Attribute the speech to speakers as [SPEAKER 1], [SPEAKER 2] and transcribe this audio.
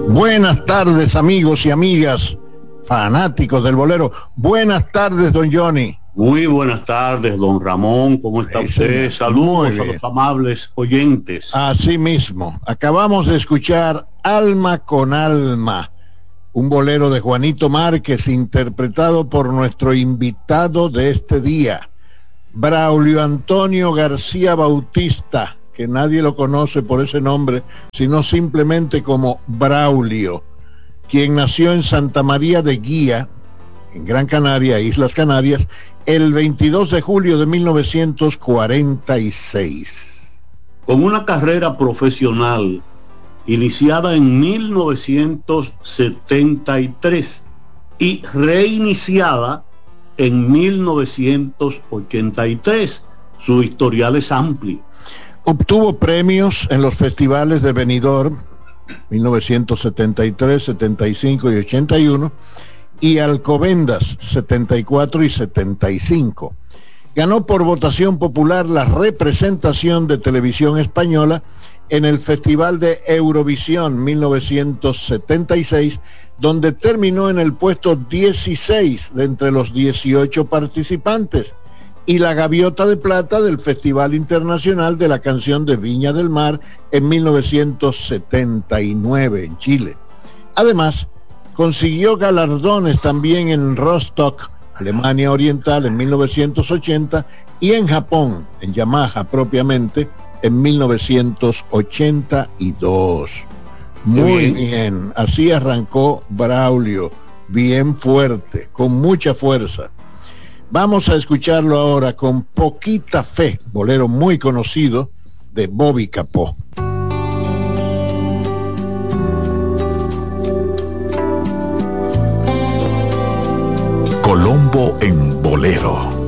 [SPEAKER 1] Buenas tardes, amigos y amigas, fanáticos del bolero. Buenas tardes, don Johnny.
[SPEAKER 2] Muy buenas tardes, don Ramón. ¿Cómo está usted? Saludos a los amables oyentes.
[SPEAKER 1] Así mismo, acabamos de escuchar Alma con Alma, un bolero de Juanito Márquez, interpretado por nuestro invitado de este día, Braulio Antonio García Bautista, que nadie lo conoce por ese nombre, sino simplemente como Braulio, quien nació en Santa María de Guía, en Gran Canaria, Islas Canarias, el 22 de julio de 1946.
[SPEAKER 2] Con una carrera profesional iniciada en 1973 y reiniciada en 1983, su historial es amplio.
[SPEAKER 1] Obtuvo premios en los festivales de Benidorm 1973, 75 y 81 y Alcobendas 74 y 75. Ganó por votación popular la representación de televisión española en el Festival de Eurovisión 1976, donde terminó en el puesto 16 de entre los 18 participantes, y la Gaviota de Plata del Festival Internacional de la Canción de Viña del Mar en 1979 en Chile. Además, consiguió galardones también en Rostock, Alemania Oriental, en 1980, y en Japón, en Yamaha propiamente, en 1982. Muy bien, así arrancó Braulio, bien fuerte, con mucha fuerza. Vamos a escucharlo ahora con Poquita Fe, bolero muy conocido de Bobby Capó.
[SPEAKER 3] Colombo en bolero.